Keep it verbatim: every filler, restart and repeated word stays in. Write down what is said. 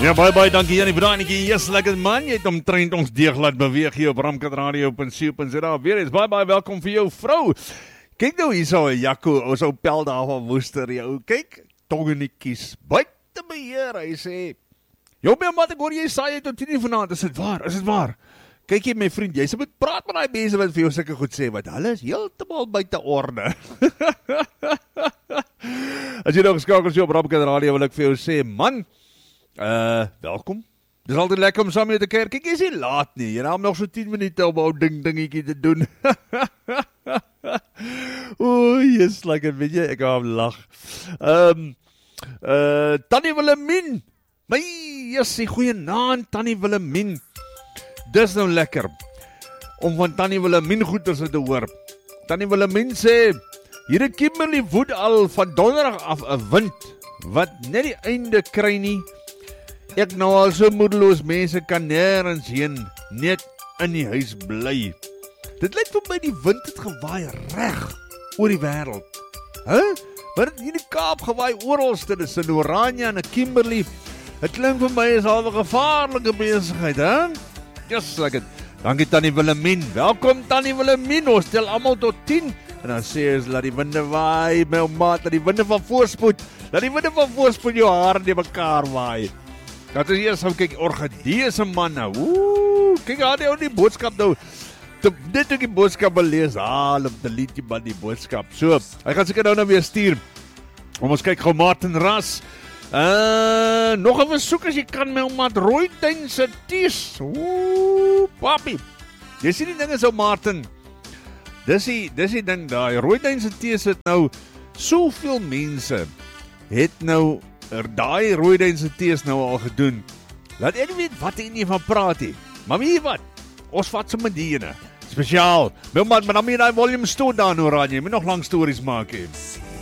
Ja, baie baie dankie Janie vir daai netjie. Yes, lekker man. Jy het omtrent ons deeg laat beweeg hier op Ramkat Radio punt co punt za. Weer eens baie baie welkom vir jou vrou. Kyk nou hier so, Jaco, ons ou pel daar van Woester jou. Kyk, tongenetjies. Buite beheer, hy sê. Jou my mat, ek hoor jy saai uit tot tien vanaand. Is dit waar? Is dit waar? Kyk jy my vriend, jy sê moet praat met daai mense wat vir jou sulke goed sê, want hulle is heeltemal buite orde. As jy nog geskakel is op Ramkat Radio, wil ek vir jou sê, man, Uh, welkom. Dis altyd lekker om saam met te kerk. Kyk, jy is nie laat nie. Jy naam nog so tien minute om ou ding dingetjie te doen. Oeh, yes, lekker, weet jy, ek gaan lag. Um, uh, Tannie Willemien. My, yes, die goeie naam, Tannie Willemien. Dis nou lekker om van Tannie Willemien goeders te hoor. Tannie Willemien sê, hier in Kimberley woed al van donderdag af 'n wind wat net die einde kry nie. Ek nou al so moedeloos, mense kan nêrens heen, net in die huis bly. Dit lyk vir my die wind het gewaai reg oor die wêreld. Hæ? Huh? Maar het hier in die Kaap gewaai oralste, dis in Oranje en in Kimberley. Dit klink vir my is al 'n gevaarlike besigheid, hè? Yes, like it. Dankie Tannie Willemien. Welkom Tannie Willemien. Ons tel almal tot tien en dan sê ons laat die winde waai, my maat, laat die winde van voorspoed. Laat die winde van voorspoed jou hare in mekaar waai. Dat is eers, kyk, orgidees en man nou. Oeh, kyk, had jy ook die boodskap nou. Dit ook die boodskap wil lees, haal op delete die man die boodskap. So, hy gaan seker nou nou weer stuur. Om ons kyk gou Martin Ras. Uh, nog 'n versoek as jy kan my om met Rooiduin se tees. Oeh, papi. Jy sien die ding is ou Martin. Dis die, dis die ding daai. Rooiduin se tees het nou soveel mense het nou daai Rooiduin se tees nou al gedoen. Laat ek weet wat hy nie van praat nie. Maar weet jy wat? Ons vat sommer die ene. Spesiaal. My man, maar dan moet jy daai volume stoot daar nou, Ranje. Jy moet nog lang stories maak hê.